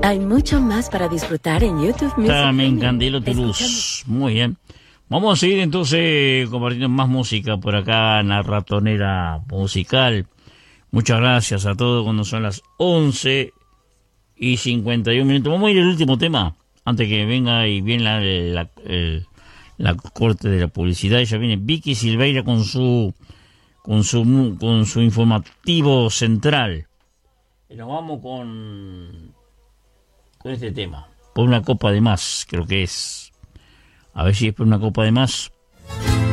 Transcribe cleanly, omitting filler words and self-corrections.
Hay mucho más para disfrutar en YouTube Music. También Candelo Toulouse. Muy bien. Vamos a seguir entonces compartiendo más música por acá en la ratonera musical. Muchas gracias a todos cuando son las 11:51. Vamos a ir al último tema antes que venga y viene la corte de la publicidad. Ya viene Vicky Silveira con su informativo central. Y nos vamos con este tema. Por una copa de más, creo que es. A ver si es por una copa de más.